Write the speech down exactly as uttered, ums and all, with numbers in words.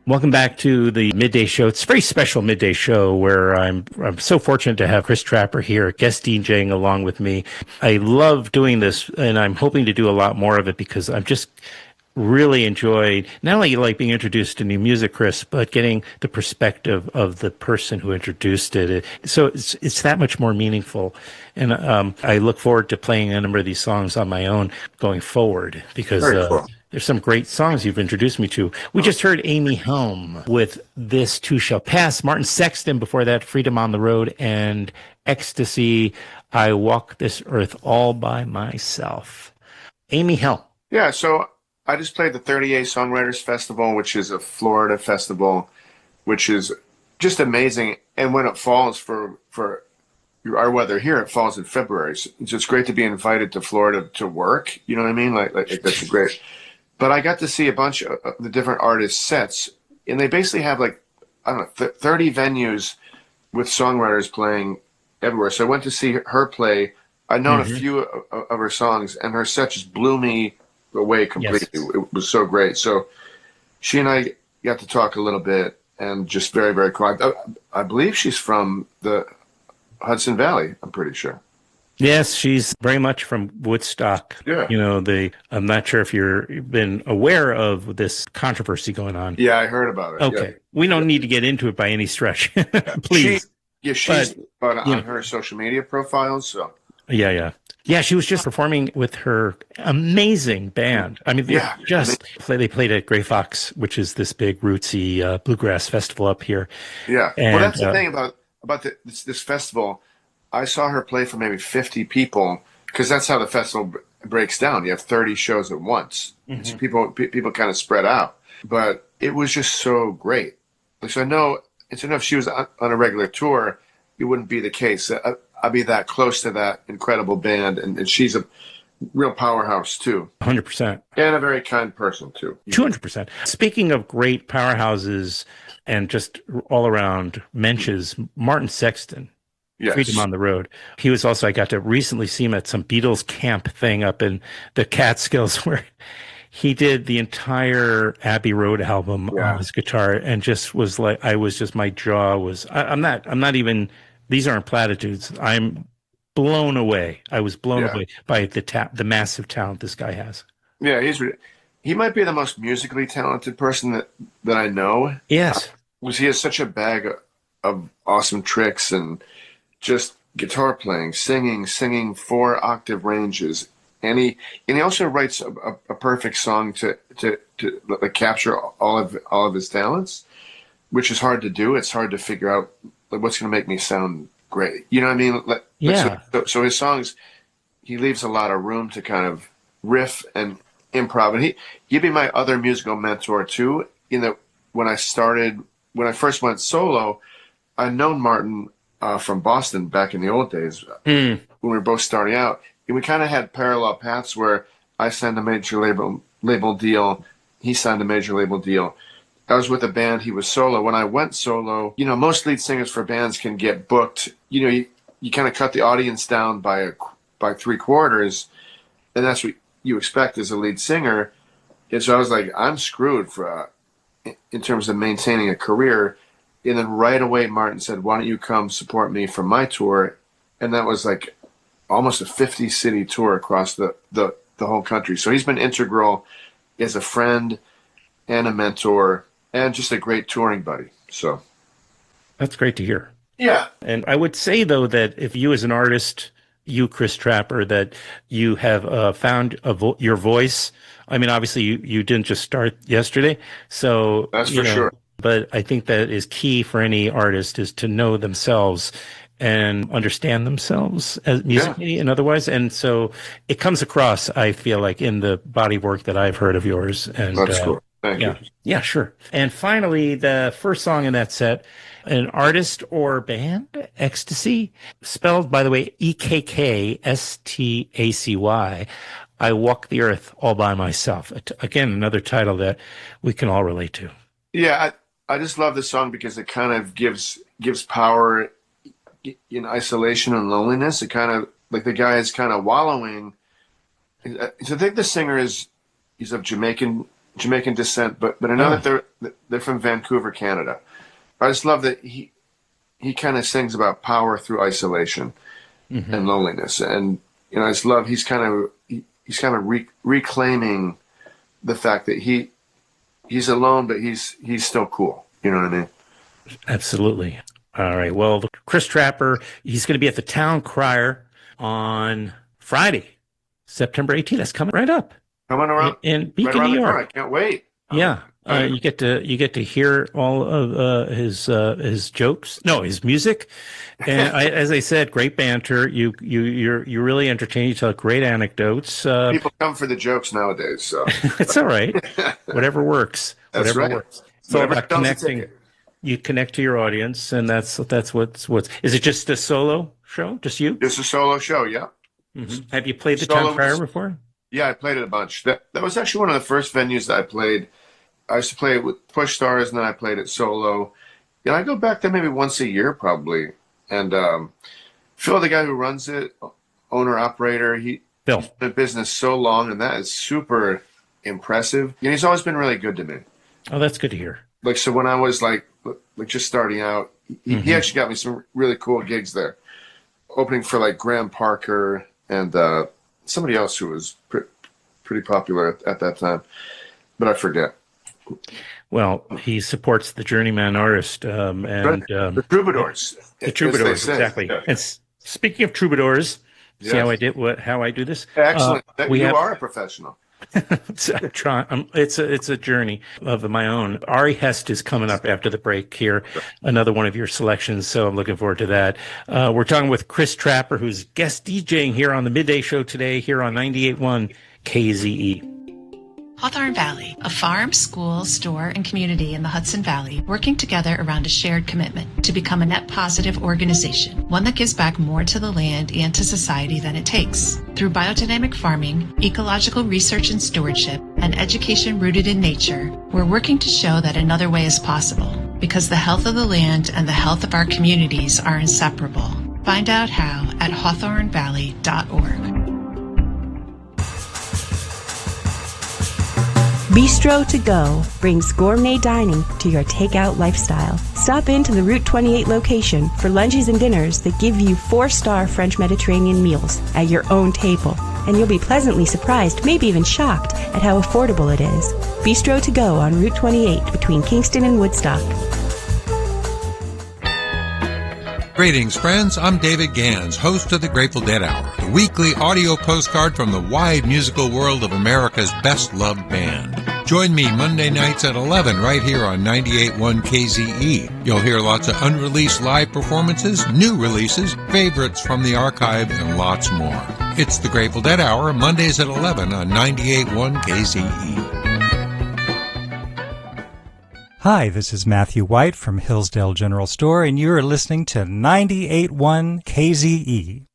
Welcome back to the midday show. It's a very special midday show where I'm I'm so fortunate to have Chris Trapper here, guest DJing along with me. I love doing this, and I'm hoping to do a lot more of it because I'm just really enjoyed not only like being introduced to new music, Chris, but getting the perspective of the person who introduced it. So it's it's that much more meaningful, and um, I look forward to playing a number of these songs on my own going forward because. Very Uh, cool. there's some great songs you've introduced me to. We just heard Amy Helm with This Too Shall Pass, Martin Sexton before that, Freedom on the Road, and Ecstasy, I Walk This Earth All by Myself. Amy Helm. Yeah, so I just played the thirty-eight Songwriters Festival, which is a Florida festival, which is just amazing. And when it falls for for our weather here, it falls in February. So it's great to be invited to Florida to work. You know what I mean? Like, like that's great. But I got to see a bunch of the different artists' sets, and they basically have like, I don't know, th- thirty venues with songwriters playing everywhere. So I went to see her play. I'd known Mm-hmm. a few of, of her songs, and her set just blew me away completely. Yes. It was so great. So she and I got to talk a little bit, and just very, very cool. I, I believe she's from the Hudson Valley, I'm pretty sure. Yes, she's very much from Woodstock. Yeah. You know, the I'm not sure if you've been aware of this controversy going on. Yeah, I heard about it. Okay. Yeah. We don't Yeah. need to get into it by any stretch. She, Please. yeah, she's But, but you on know, her social media profiles. So yeah, yeah. Yeah, she was just performing with her amazing band. I mean, they yeah, just play, they played at Gray Fox, which is this big rootsy uh, bluegrass festival up here. yeah. Well, And that's the uh, thing about about the, this, this festival. I saw her play for maybe fifty people because that's how the festival b- breaks down. You have thirty shows at once. It's mhm. people pe- people kind of spread out, but it was just so great. So I know it's enough. If she was on, on a regular tour, it wouldn't be the case. I, I'd be that close to that incredible band, and, and she's a real powerhouse too, one hundred percent. and a very kind person too. two hundred percent. Speaking of great powerhouses and just all around mentions, Martin Sexton. Freedom Yes. on the Road. He was also, I got to recently see him at some Beatles camp thing up in the Catskills where he did the entire Abbey Road album on Yeah. his guitar and just was like, I was just, my jaw was, I, I'm not, I'm not even, these aren't platitudes. I'm blown away. I was blown Yeah. away by the ta- the massive talent this guy has. Yeah. He's re- he might be the most musically talented person that that I know. Yes. Was he has such a bag of, of awesome tricks and just guitar playing, singing, singing four octave ranges, and he and he also writes a, a, a perfect song to to to like capture all of all of his talents, which is hard to do. It's hard to figure out like what's going to make me sound great. You know what I mean? Like, like, Yeah. so, so his songs, he leaves a lot of room to kind of riff and improv. And he he'd be my other musical mentor too. You know, when I started, when I first went solo, I'd known Martin uh, from Boston back in the old days Mm. when we were both starting out. And we kind of had parallel paths where I signed a major label label deal, he signed a major label deal. I was with a band, he was solo. When I went solo, you know, most lead singers for bands can get booked. You know, you, you kind of cut the audience down by a, by three quarters, and that's what you expect as a lead singer. And so I was like, I'm screwed for uh, in terms of maintaining a career. And then right away, Martin said, "Why don't you come support me for my tour?" And that was like almost a fifty city tour across the, the, the whole country. So he's been integral as a friend and a mentor and just a great touring buddy. So That's great to hear. yeah, And I would say, though, that if you as an artist, you, Chris Trapper, that you have uh, found a vo- your voice. I mean, obviously, you, you didn't just start yesterday. So, that's you for know, sure. but I think that is key for any artist is to know themselves and understand themselves as Yeah, musically and otherwise. And so it comes across, I feel like, in the body of work that I've heard of yours. And that's uh, cool. Thank you. yeah, yeah, sure. And finally, the first song in that set, an artist or band, Ecstasy, spelled, by the way, E K K S T A C Y. I Walk the Earth All by Myself. Again, another title that we can all relate to. Yeah, I, I just love this song because it kind of gives gives power in isolation and loneliness. It kind of like the guy is kind of wallowing. So I think the singer is he's of Jamaican Jamaican descent, but but I know Oh. that they're they're from Vancouver, Canada. I just love that he he kind of sings about power through isolation Mm-hmm. and loneliness, and you know I just love he's kind of he, he's kind of re- reclaiming the fact that he he's alone, but he's he's still cool. You know what I mean? Absolutely. All right. Well, Chris Trapper, he's going to be at the Town Crier on Friday, September eighteenth. That's coming right up Coming around in, in right Beacon, around New the York. corner. I can't wait. Yeah. Uh, Okay. you get to you get to hear all of uh, his uh, his jokes, no, his music, and I, as I said, great banter. You you you're you really entertain. You tell great anecdotes. Uh, People come for the jokes nowadays, so it's all right. Whatever works. That's Whatever right. works. It's all Whatever about sells a connecting. ticket. You connect to your audience, and that's that's what's what's. Is it just a solo show? Just you? Just a solo show, yeah. Mhm. Have you played the Solo Town Crier was- before? Yeah, I played it a bunch. That that was actually one of the first venues that I played. I used to play it with Push Stars, and then I played it solo. Yeah, I go back there maybe once a year, probably. And um, Phil, the guy who runs it, owner operator, he Bill. been in business so long, and that is super impressive. And he's always been really good to me. Oh, that's good to hear. Like so, when I was like like just starting out, he, Mm-hmm. he actually got me some really cool gigs there, opening for like Graham Parker and uh, somebody else who was pre- pretty popular at, at that time, but I forget. Well, he supports the journeyman artist, um, and um, The Troubadours. the as they troubadours, say. exactly. Yeah. And s- speaking of troubadours, see Yes. how I did what how I do this? Excellent. Uh, That- we you have, are a professional. it's, I'm trying, um, it's a it's a journey of my own. Ari Hest is coming up after the break here, another one of your selections. So I'm looking forward to that. Uh, we're talking with Chris Trapper, who's guest DJing here on the Midday Show today, here on ninety-eight point one K Z E. Hawthorne Valley, a farm, school, store, and community in the Hudson Valley working together around a shared commitment to become a net positive organization, one that gives back more to the land and to society than it takes. Through biodynamic farming, ecological research and stewardship, and education rooted in nature, we're working to show that another way is possible, because the health of the land and the health of our communities are inseparable. Find out how at hawthorne valley dot org. Bistro to Go brings gourmet dining to your takeout lifestyle. Stop into the Route twenty-eight location for lunches and dinners that give you four-star French Mediterranean meals at your own table. And you'll be pleasantly surprised, maybe even shocked, at how affordable it is. Bistro to Go on Route twenty-eight between Kingston and Woodstock. Greetings, friends. I'm David Gans, host of the Grateful Dead Hour, the weekly audio postcard from the wide musical world of America's best-loved band. Join me Monday nights at eleven right here on ninety-eight point one K Z E. You'll hear lots of unreleased live performances, new releases, favorites from the archive, and lots more. It's the Grateful Dead Hour, Mondays at eleven on ninety-eight point one K Z E. Hi, this is Matthew White from Hillsdale General Store, and you're listening to ninety-eight point one K Z E.